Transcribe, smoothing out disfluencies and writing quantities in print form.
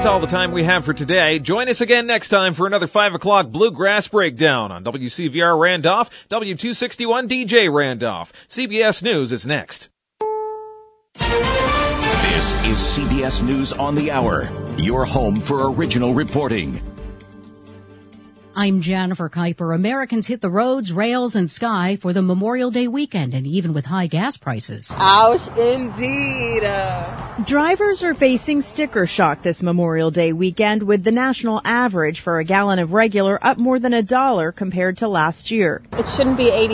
That's all the time we have for today. Join us again next time for another 5 o'clock Bluegrass Breakdown on WCVR Randolph, W261 DJ Randolph. CBS News is next. This is CBS News on the Hour, your home for original reporting. I'm Jennifer Kuiper. Americans hit the roads, rails, and sky for the Memorial Day weekend, and even with high gas prices. Ouch, indeed. Drivers are facing sticker shock this Memorial Day weekend, with the national average for a gallon of regular up more than $1 compared to last year. It shouldn't be 80